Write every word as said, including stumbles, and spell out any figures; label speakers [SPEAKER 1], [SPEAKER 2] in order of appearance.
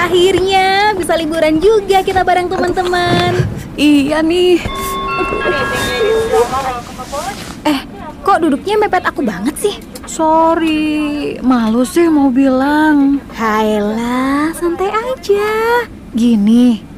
[SPEAKER 1] Akhirnya bisa liburan juga kita bareng teman-teman.
[SPEAKER 2] Iya nih.
[SPEAKER 1] Eh, kok duduknya mepet aku banget sih?
[SPEAKER 2] Sorry, malu sih mau bilang.
[SPEAKER 1] Hayalah, santai aja.
[SPEAKER 2] Gini,